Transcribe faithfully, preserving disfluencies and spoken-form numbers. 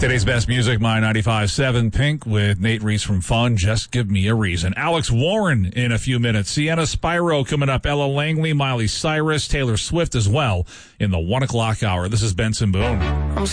Today's best music, My ninety-five point seven Pink with Nate Reese from Fun. Just give me a reason. Alex Warren in a few minutes. Sienna Spyro coming up. Ella Langley, Miley Cyrus, Taylor Swift as well in the one o'clock hour. This is Benson Boone.